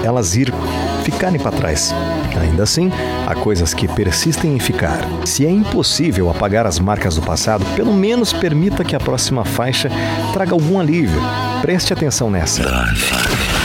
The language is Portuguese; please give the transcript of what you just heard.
elas ficarem para trás. Ainda assim, há coisas que persistem em ficar. Se é impossível apagar as marcas do passado, pelo menos permita que a próxima faixa traga algum alívio. Preste atenção nessa.